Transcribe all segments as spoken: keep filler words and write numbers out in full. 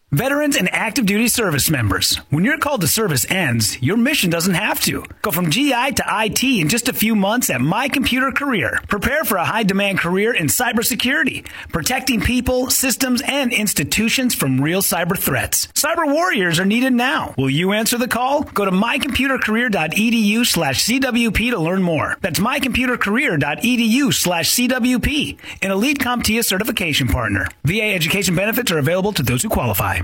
Veterans and active duty service members, when your call to service ends, your mission doesn't have to. Go from G I to I T in just a few months at My Computer Career. Prepare for a high-demand career in cybersecurity, protecting people, systems, and institutions from real cyber threats. Cyber warriors are needed now. Will you answer the call? Go to mycomputercareer.edu slash CWP to learn more. That's mycomputercareer.edu slash CWP, an Elite CompTIA certification partner. V A education benefits are available to those who qualify.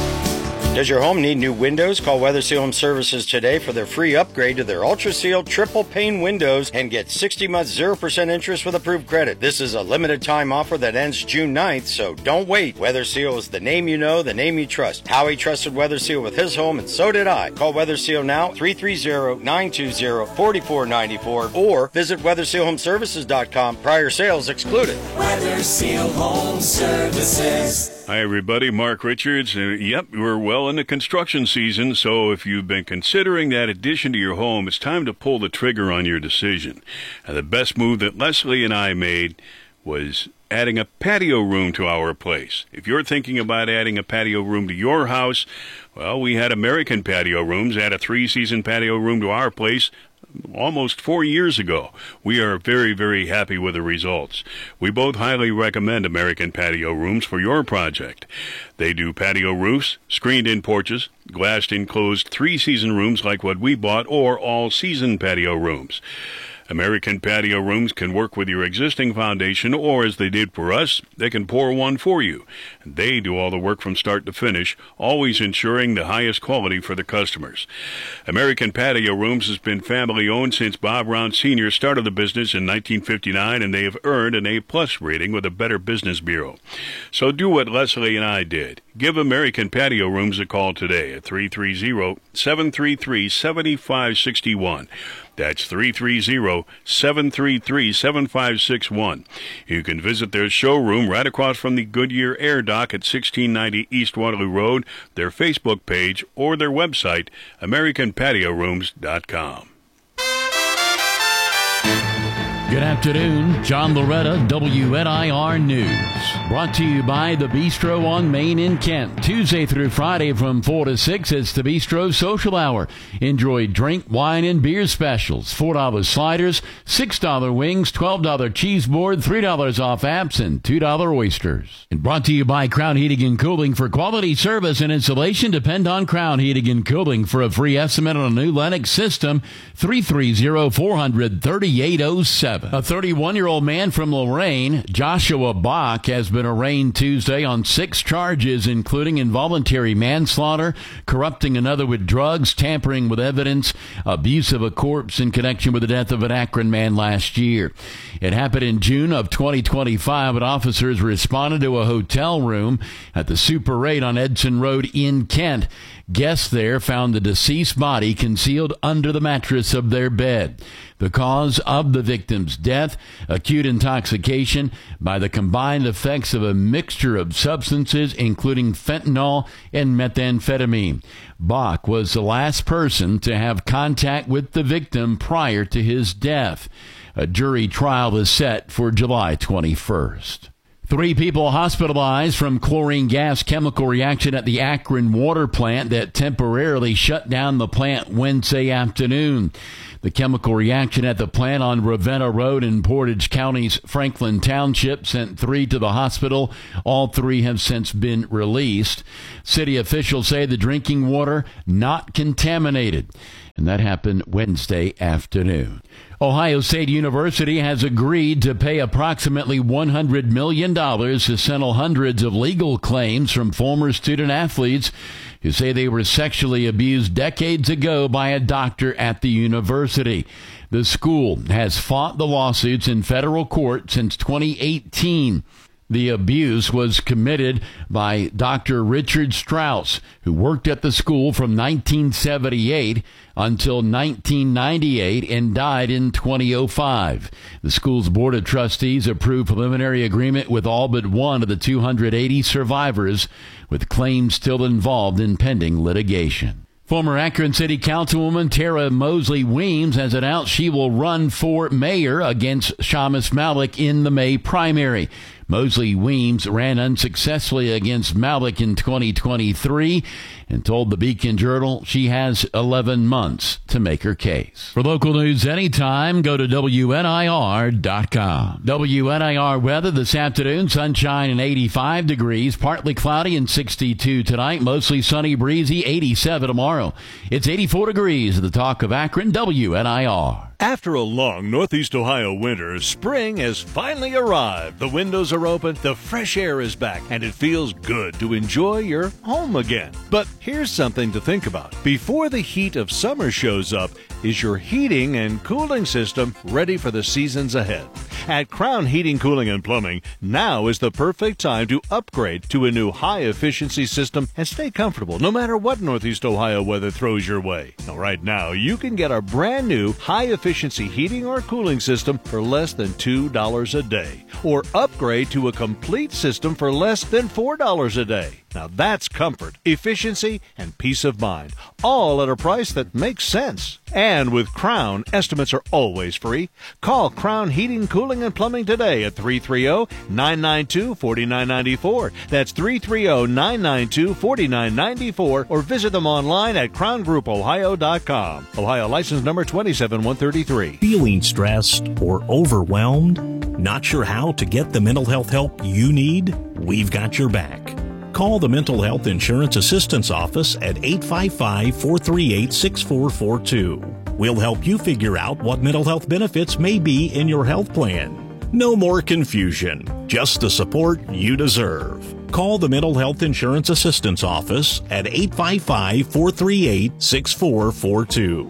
Does your home need new windows? Call WeatherSeal Home Services today for their free upgrade to their Ultra Seal triple pane windows and get sixty months zero percent interest with approved credit. This is a limited time offer that ends June ninth, so don't wait. WeatherSeal is the name you know, the name you trust. Howie trusted WeatherSeal with his home, and so did I. Call WeatherSeal now, three three zero, nine two zero, four four nine four, or visit weather seal home services dot com. Prior sales excluded. WeatherSeal Home Services. Hi, everybody. Mark Richards. Uh, yep, we're well into construction season, so if you've been considering that addition to your home, it's time to pull the trigger on your decision. Uh, the best move that Leslie and I made was adding a patio room to our place. If you're thinking about adding a patio room to your house, well, we had American Patio Rooms add a three-season patio room to our place almost four years ago. We are very, very happy with the results. We both highly recommend American Patio Rooms for your project. They do patio roofs, screened-in porches, glassed enclosed three-season rooms like what we bought, or all-season patio rooms. American Patio Rooms can work with your existing foundation, or as they did for us, they can pour one for you. They do all the work from start to finish, always ensuring the highest quality for the customers. American Patio Rooms has been family-owned since Bob Round Senior started the business in nineteen fifty-nine, and they have earned an A-plus rating with the Better Business Bureau. So do what Leslie and I did. Give American Patio Rooms a call today at three three zero, seven three three, seven five six one. That's three three zero, seven three three, seven five six one. You can visit their showroom right across from the Goodyear Air Dock at sixteen ninety East Waterloo Road, their Facebook page, or their website, american patio rooms dot com. Good afternoon, John Loretta, W N I R News. Brought to you by The Bistro on Main in Kent. Tuesday through Friday from four to six, it's The Bistro Social Hour. Enjoy drink, wine, and beer specials. four dollars sliders, six dollars wings, twelve dollars cheese board, three dollars off apps, and two dollars oysters. And brought to you by Crown Heating and Cooling. For quality service and installation, depend on Crown Heating and Cooling. For a free estimate on a new Lennox system, three three zero, four hundred, thirty-eight oh seven. A thirty-one-year-old man from Lorraine, Joshua Bach, has been arraigned Tuesday on six charges, including involuntary manslaughter, corrupting another with drugs, tampering with evidence, abuse of a corpse in connection with the death of an Akron man last year. It happened in June of twenty twenty-five, when officers responded to a hotel room at the Super eight on Edson Road in Kent. Guests there found the deceased body concealed under the mattress of their bed. The cause of the victim's death, acute intoxication by the combined effects of a mixture of substances, including fentanyl and methamphetamine. Bach was the last person to have contact with the victim prior to his death. A jury trial is set for July twenty-first. Three people hospitalized from chlorine gas chemical reaction at the Akron water plant that temporarily shut down the plant Wednesday afternoon. The chemical reaction at the plant on Ravenna Road in Portage County's Franklin Township sent three to the hospital. All three have since been released. City officials say the drinking water not contaminated. And that happened Wednesday afternoon. Ohio State University has agreed to pay approximately one hundred million dollars to settle hundreds of legal claims from former student athletes who say they were sexually abused decades ago by a doctor at the university. The school has fought the lawsuits in federal court since twenty eighteen. The abuse was committed by Doctor Richard Strauss, who worked at the school from nineteen seventy-eight until nineteen ninety-eight and died in twenty oh five. The school's Board of Trustees approved preliminary agreement with all but one of the two hundred eighty survivors, with claims still involved in pending litigation. Former Akron City Councilwoman Tara Mosley Weems has announced she will run for mayor against Shamus Malik in the May primary. Mosley Weems ran unsuccessfully against Malik in twenty twenty-three and told the Beacon Journal she has eleven months to make her case. For local news anytime, go to W N I R dot com. W N I R weather this afternoon, sunshine and eighty-five degrees, partly cloudy and sixty-two tonight, mostly sunny, breezy, eighty-seven tomorrow. It's eighty-four degrees at the Talk of Akron, W N I R. After a long Northeast Ohio winter, spring has finally arrived. The windows are open, the fresh air is back, and it feels good to enjoy your home again. But here's something to think about. Before the heat of summer shows up, is your heating and cooling system ready for the seasons ahead? At Crown Heating, Cooling, and Plumbing, now is the perfect time to upgrade to a new high-efficiency system and stay comfortable no matter what Northeast Ohio weather throws your way. Now, right now, you can get a brand new high-efficiency heating or cooling system for less than two dollars a day, or upgrade to a complete system for less than four dollars a day. Now that's comfort, efficiency, and peace of mind, all at a price that makes sense. And with Crown, estimates are always free. Call Crown Heating, Cooling, and Plumbing today at three three zero, nine nine two, four nine nine four. That's three three zero, nine nine two, four nine nine four, or visit them online at crown group ohio dot com. Ohio license number two seven one three three. Feeling stressed or overwhelmed? Not sure how to get the mental health help you need? We've got your back. Call the Mental Health Insurance Assistance Office at eight five five, four three eight, six four four two. We'll help you figure out what mental health benefits may be in your health plan. No more confusion, just the support you deserve. Call the Mental Health Insurance Assistance Office at eight five five, four three eight, six four four two.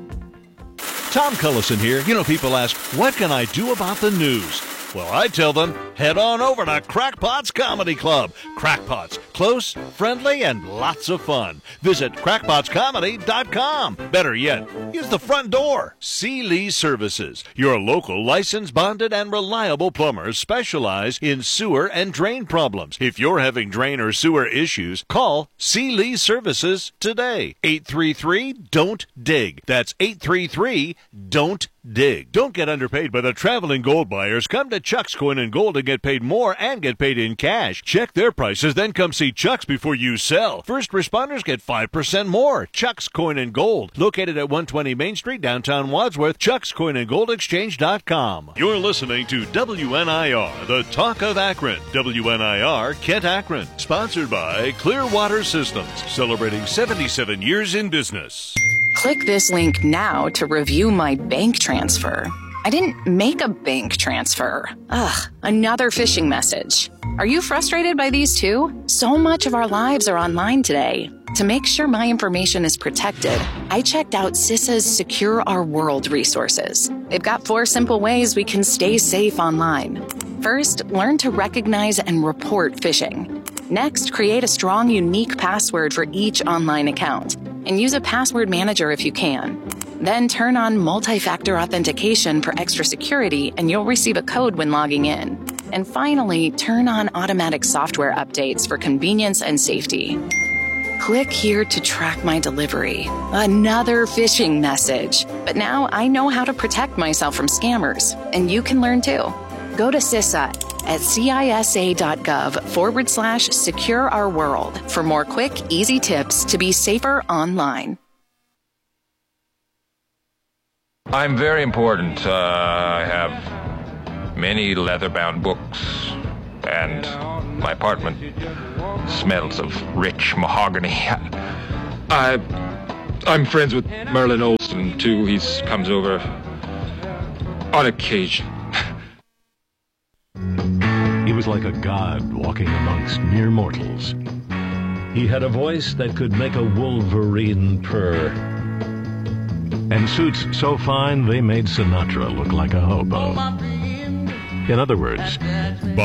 Tom Cullison here. You know, people ask, what can I do about the news? Well, I tell them, head on over to Crackpot's Comedy Club. Crackpot's, close, friendly, and lots of fun. Visit crackpots comedy dot com. Better yet, use the front door. C. Lee Services, your local licensed, bonded, and reliable plumbers specialize in sewer and drain problems. If you're having drain or sewer issues, call C. Lee Services today. eight three three, don't dig. That's eight three three, don't dig. Don't get underpaid by the traveling gold buyers. Come to Chuck's Coin and Gold and get paid more and get paid in cash. Check their prices, then come see Chuck's before you sell. First responders get five percent more. Chuck's Coin and Gold, located at one twenty Main Street, downtown Wadsworth. Chuck's Coin and Gold Exchange dot com. You're listening to W N I R, the Talk of Akron. W N I R Kent Akron, sponsored by Clearwater Systems, celebrating seventy-seven years in business. Click this link now to review my bank transfer. I didn't make a bank transfer. Ugh, another phishing message. Are you frustrated by these too? So much of our lives are online today. To make sure my information is protected, I checked out CISA's Secure Our World resources. They've got four simple ways we can stay safe online. First, learn to recognize and report phishing. Next, create a strong, unique password for each online account, and use a password manager if you can. Then turn on multi-factor authentication for extra security, and you'll receive a code when logging in. And finally, turn on automatic software updates for convenience and safety. Click here to track my delivery. Another phishing message. But now I know how to protect myself from scammers, and you can learn too. Go to CISA at cisa.gov forward slash secure our world for more quick, easy tips to be safer online. I'm very important. Uh, I have many leather-bound books, and my apartment smells of rich mahogany. I, I'm friends with Merlin Olsen, too. He comes over on occasion. He was like a god walking amongst mere mortals. He had a voice that could make a wolverine purr, and suits so fine they made Sinatra look like a hobo. In other words,